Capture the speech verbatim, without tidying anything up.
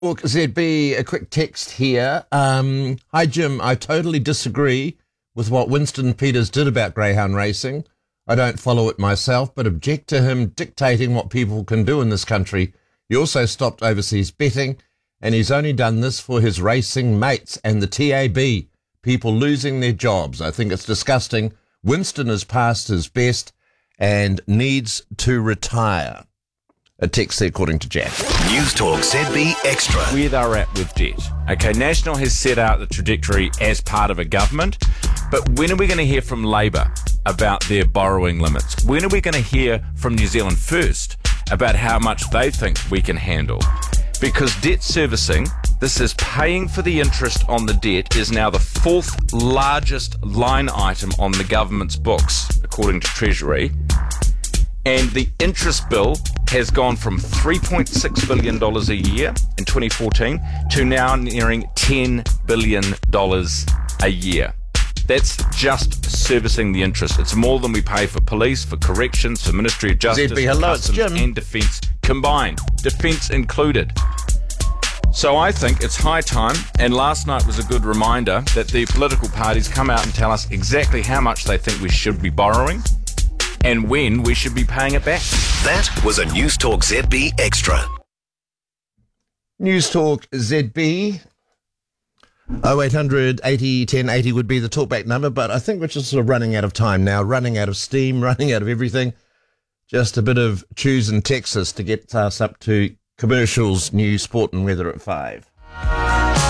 Look, Z B, a quick text here. Um, Hi, Jim. I totally disagree with what Winston Peters did about greyhound racing. I don't follow it myself, but object to him dictating what people can do in this country. He also stopped overseas betting, and he's only done this for his racing mates and the T A B, people losing their jobs. I think it's disgusting. Winston has passed his best and needs to retire. A text there according to Jack. News Talk Z B Extra. Where they're at with debt. Okay, National has set out the trajectory as part of a government, but when are we going to hear from Labour about their borrowing limits? When are we going to hear from New Zealand First about how much they think we can handle? Because debt servicing, this is paying for the interest on the debt, is now the fourth largest line item on the government's books, according to Treasury. And the interest bill has gone from three point six billion dollars a year in twenty fourteen to now nearing ten billion dollars a year. That's just servicing the interest. It's more than we pay for police, for corrections, for Ministry of Justice, Z B, hello, it's Customs Jim. and Defence combined, defence included. So I think it's high time, and last night was a good reminder that the political parties come out and tell us exactly how much they think we should be borrowing and when we should be paying it back. That was a News Talk Z B Extra. News Talk Z B. oh eight hundred eighty ten eighty would be the talkback number, but I think we're just sort of running out of time now, running out of steam, running out of everything. Just a bit of choose in Texas to get us up to commercials, news, sport and weather at five.